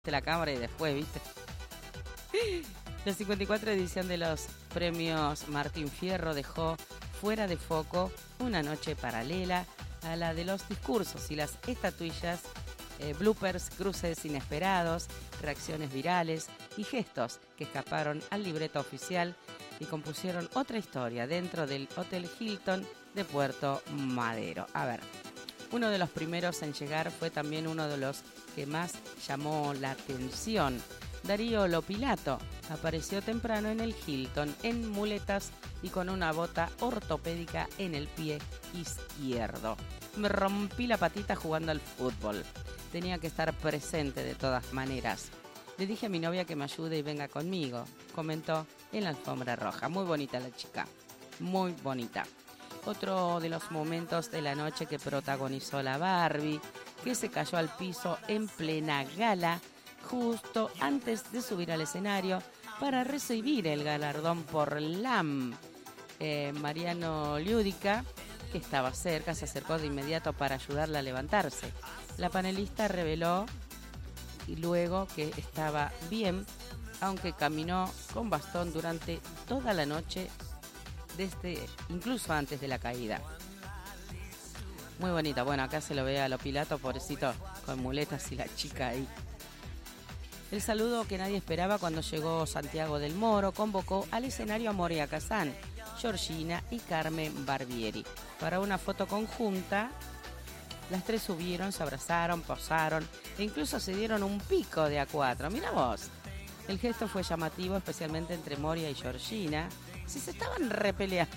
la cámara y después, ¿viste? La 54 edición de los premios Martín Fierro dejó fuera de foco una noche paralela a la de los discursos y las estatuillas, bloopers, cruces inesperados, reacciones virales y gestos que escaparon al libreto oficial y compusieron otra historia dentro del Hotel Hilton de Puerto Madero. A ver, uno de los primeros en llegar fue también uno de los que más llamó la atención. Darío Lopilato apareció temprano en el Hilton en muletas y con una bota ortopédica en el pie izquierdo. Me rompí la patita jugando al fútbol. Tenía que estar presente de todas maneras. Le dije a mi novia que me ayude y venga conmigo, comentó en la alfombra roja. Muy bonita la chica, muy bonita. Otro de los momentos de la noche que protagonizó la Barbie, que se cayó al piso en plena gala, justo antes de subir al escenario para recibir el galardón por LAM. Mariano Liudica, que estaba cerca, se acercó de inmediato para ayudarla a levantarse. La panelista reveló y luego que estaba bien, aunque caminó con bastón durante toda la noche, incluso antes de la caída. Muy bonita. Bueno, acá se lo ve a Lopilato, pobrecito, con muletas y la chica ahí. El saludo que nadie esperaba cuando llegó Santiago del Moro convocó al escenario a Moria Kazan, Georgina y Carmen Barbieri. Para una foto conjunta, las tres subieron, se abrazaron, posaron e incluso se dieron un pico de A4. Mira vos. El gesto fue llamativo, especialmente entre Moria y Georgina. Si se estaban repeleando.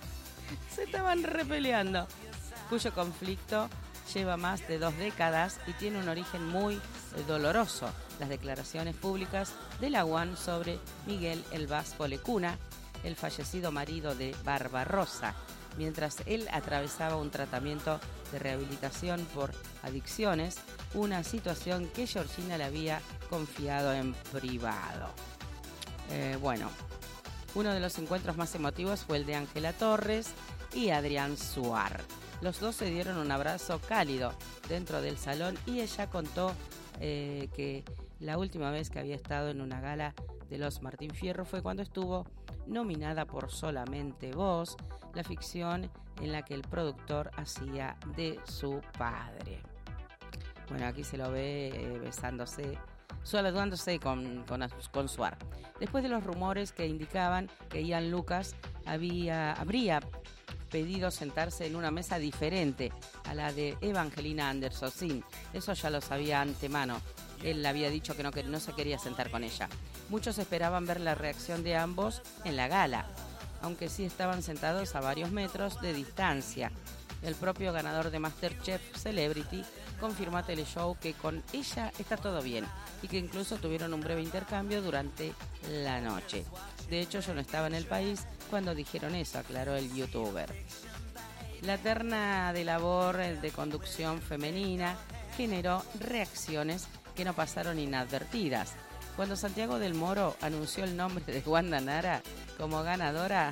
Cuyo conflicto lleva más de 2 décadas y tiene un origen muy doloroso. Las declaraciones públicas de la UAN sobre Miguel El Vasco Lecuna, el fallecido marido de Barbarosa, mientras él atravesaba un tratamiento de rehabilitación por adicciones, una situación que Georgina le había confiado en privado. Bueno, uno de los encuentros más emotivos fue el de Ángela Torres y Adrián Suar. Los dos se dieron un abrazo cálido dentro del salón y ella contó que la última vez que había estado en una gala de los Martín Fierro fue cuando estuvo nominada por Solamente Vos, la ficción en la que el productor hacía de su padre. Bueno, aquí se lo ve besándose, saludándose con Suar. Después de los rumores que indicaban que Ian Lucas habría pedido sentarse en una mesa diferente a la de Evangelina Anderson. Eso ya lo sabía antemano. Él le había dicho que no se quería sentar con ella. Muchos esperaban ver la reacción de ambos en la gala, aunque sí estaban sentados a varios metros de distancia. El propio ganador de MasterChef Celebrity confirmó a Teleshow que con ella está todo bien y que incluso tuvieron un breve intercambio durante la noche. De hecho, yo no estaba en el país cuando dijeron eso, aclaró el youtuber. La terna de labor de conducción femenina generó reacciones que no pasaron inadvertidas. Cuando Santiago del Moro anunció el nombre de Wanda Nara como ganadora,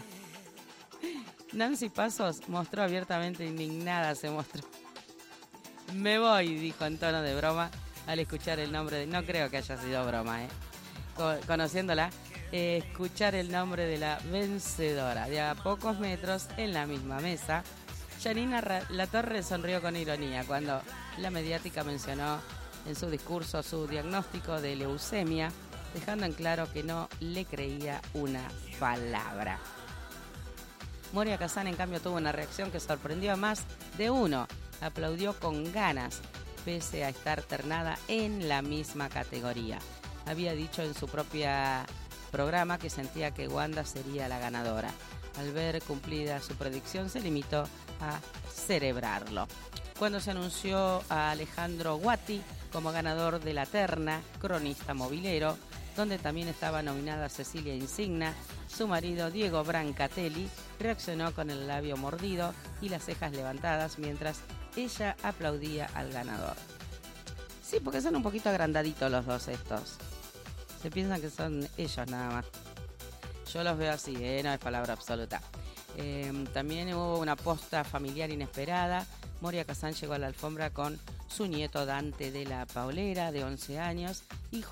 Nancy Pasos mostró abiertamente indignada, se mostró. Me voy, dijo en tono de broma al escuchar el nombre de... No creo que haya sido broma, conociéndola, escuchar el nombre de la vencedora. De a pocos metros, en la misma mesa, Janina Latorre sonrió con ironía cuando la mediática mencionó en su discurso su diagnóstico de leucemia, dejando en claro que no le creía una palabra. Moria Kazan, en cambio, tuvo una reacción que sorprendió a más de uno. Aplaudió con ganas, pese a estar ternada en la misma categoría. Había dicho en su propia programa que sentía que Wanda sería la ganadora. Al ver cumplida su predicción, se limitó a celebrarlo. Cuando se anunció a Alejandro Guatti como ganador de la terna, cronista movilero, donde también estaba nominada Cecilia Insigna, su marido Diego Brancatelli reaccionó con el labio mordido y las cejas levantadas mientras ella aplaudía al ganador. Sí, porque son un poquito agrandaditos los dos estos. Se piensan que son ellos nada más. Yo los veo así, no es palabra absoluta. También hubo una posta familiar inesperada. Moria Kazan llegó a la alfombra con su nieto Dante de la Paulera, de 11 años, y